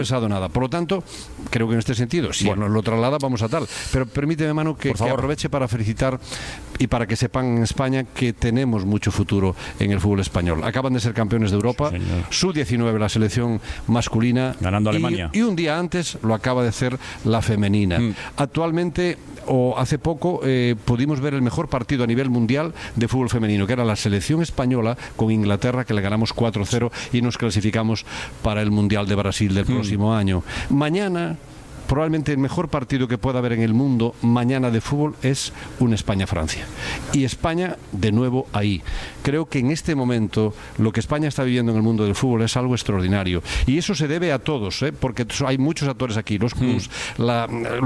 pensado nada. Por lo tanto, creo que en este sentido, si nos lo traslada, vamos a tal. Pero permíteme, Manu, que aproveche para felicitar y para que sepan en España que tenemos mucho futuro en el fútbol español. Acaban de ser campeones de Europa, sub-19 la selección masculina, ganando a Alemania. Y un día antes lo acaba de hacer la femenina. Actualmente, o hace poco, pudimos ver el mejor partido a nivel mundial de fútbol femenino, que era la selección española con Inglaterra, que le ganamos 4-0 y nos clasificamos para el Mundial de Brasil del próximo año. Mañana, probablemente el mejor partido que pueda haber en el mundo mañana de fútbol es un España-Francia. Y España, de nuevo, ahí. Creo que en este momento lo que España está viviendo en el mundo del fútbol es algo extraordinario. Y eso se debe a todos, porque hay muchos actores aquí. Los clubs, la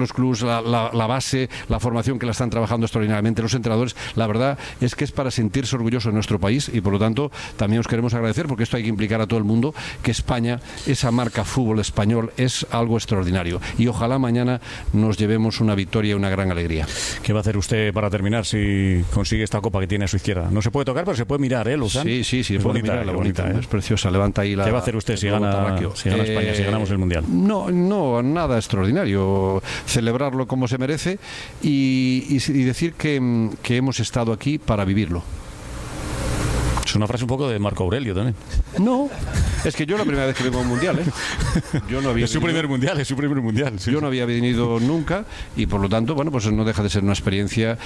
base, la formación que la están trabajando extraordinariamente, los entrenadores. La verdad es que es para sentirse orgulloso de nuestro país y, por lo tanto, también os queremos agradecer, porque esto hay que implicar a todo el mundo, que España, esa marca fútbol español, es algo extraordinario. Y ojalá mañana nos llevemos una victoria y una gran alegría. ¿Qué va a hacer usted para terminar si consigue esta copa que tiene a su izquierda? No se puede tocar, pero se puede mirar, Luzán. Sí, es bonita, bonita, es preciosa. Levanta ahí la... ¿Qué va a hacer usted si gana España, si ganamos el Mundial? No, nada extraordinario. Celebrarlo como se merece y decir que hemos estado aquí para vivirlo. Es una frase un poco de Marco Aurelio también. No, es que yo la primera vez que vengo a un mundial, Yo no había es su primer mundial. Sí, yo no había venido nunca y por lo tanto, bueno, pues no deja de ser una experiencia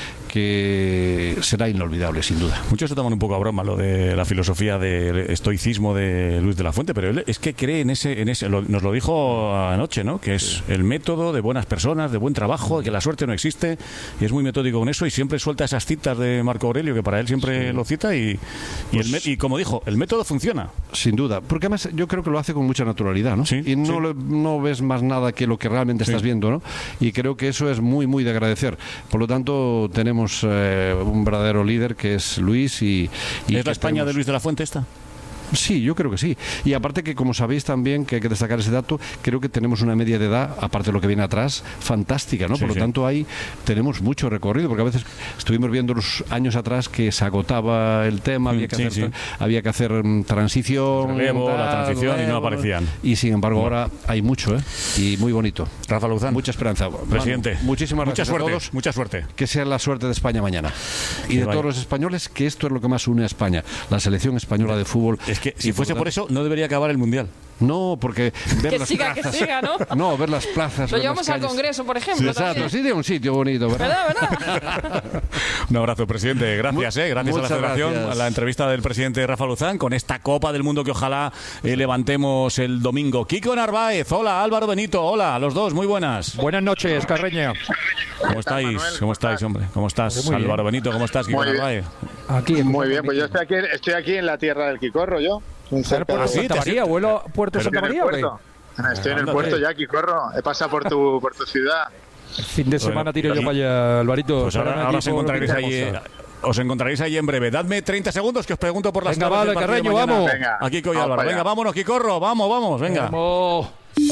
que será inolvidable, sin duda. Muchos se toman un poco a broma lo de la filosofía del estoicismo de Luis de la Fuente, pero él es que cree en ese nos lo dijo anoche, ¿no? Que es el método de buenas personas, de buen trabajo, de que la suerte no existe, y es muy metódico con eso y siempre suelta esas citas de Marco Aurelio que para él siempre lo cita y como dijo, el método funciona. Sin duda, porque además yo creo que lo hace con mucha naturalidad, ¿no? Sí, y no ves más nada que lo que realmente estás viendo, ¿no? Y creo que eso es muy, muy de agradecer. Por lo tanto, tenemos un verdadero líder que es Luis y ¿es la España de Luis de la Fuente esta? Sí, yo creo que sí. Y aparte que, como sabéis también, que hay que destacar ese dato, creo que tenemos una media de edad, aparte de lo que viene atrás, fantástica, ¿no? Por lo tanto, ahí tenemos mucho recorrido, porque a veces estuvimos viendo los años atrás que se agotaba el tema, había que hacer transición, la transición y no aparecían. Y sin embargo, ahora hay mucho, y muy bonito. Rafa Luzán. Mucha esperanza. Presidente. Manu, muchísimas gracias a todos. Mucha suerte. Que sea la suerte de España mañana. Y de todos los españoles, que esto es lo que más une a España. La selección española de fútbol. Es que si fuese por eso, no debería acabar el Mundial. No, porque ver que las siga, plazas, que siga, ¿no? No, ver las plazas. Lo llevamos al Congreso, por ejemplo. Sí, exacto, sí, de un sitio bonito, ¿verdad? ¿Verdad? Un abrazo, presidente. Gracias, gracias a la Federación, a la entrevista del presidente Rafa Luzán con esta Copa del Mundo que ojalá levantemos el domingo. Kiko Narváez, hola. Álvaro Benito, hola. A los dos, muy buenas. Buenas noches, Carreño. ¿Cómo estáis? Manuel, ¿Cómo estáis, hombre? ¿Cómo estás, Álvaro Benito? ¿Cómo estás, Kiko Narváez? Aquí, muy bien, pues yo estoy aquí en la tierra del Quicorro, yo. ¿Santa María? ¿Vuelo a Puerto Santa María o qué? Estoy en el puerto ya, Quicorro. He pasado por tu ciudad. El fin de semana tiro yo para allá, Alvarito. Pues ahora os encontraréis ahí. Os encontraréis ahí en breve. Dadme 30 segundos que os pregunto por las tablas del partido de mañana. Vamos. Venga, aquí Kiko y Álvaro. Venga, vámonos, Quicorro. Vamos, venga. Vamos.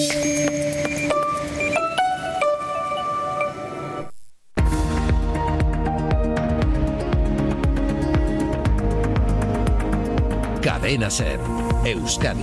Cadena SER, Euskadi.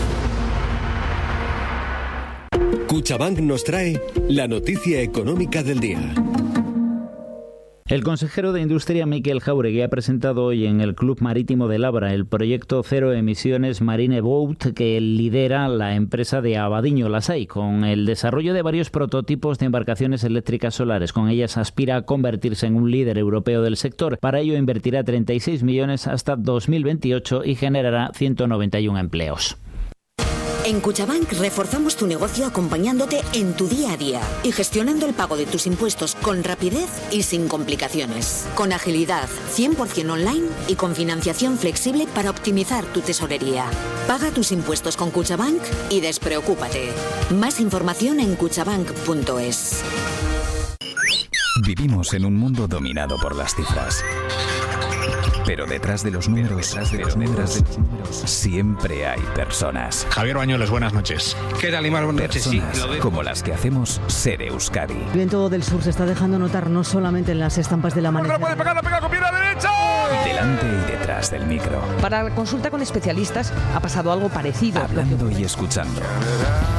Cuchabank nos trae la noticia económica del día. El consejero de Industria, Miquel Jáuregui, ha presentado hoy en el Club Marítimo de Labra el proyecto Cero Emisiones Marine Boat que lidera la empresa de Abadiño Lasai, con el desarrollo de varios prototipos de embarcaciones eléctricas solares. Con ellas aspira a convertirse en un líder europeo del sector. Para ello invertirá 36 millones hasta 2028 y generará 191 empleos. En Cuchabank reforzamos tu negocio acompañándote en tu día a día y gestionando el pago de tus impuestos con rapidez y sin complicaciones. Con agilidad, 100% online y con financiación flexible para optimizar tu tesorería. Paga tus impuestos con Cuchabank y despreocúpate. Más información en cuchabank.es. Vivimos en un mundo dominado por las cifras. Pero detrás de los números, siempre hay personas. Javier Bañuelos, buenas noches. ¿Qué tal, Imar? Buenas noches. Personas como las que hacemos Ser Euskadi. El viento del sur se está dejando notar no solamente en las estampas del amanecer. ¡Puede pegar con pierna derecha! Delante y detrás del micro. Para la consulta con especialistas ha pasado algo parecido. Hablando y escuchando.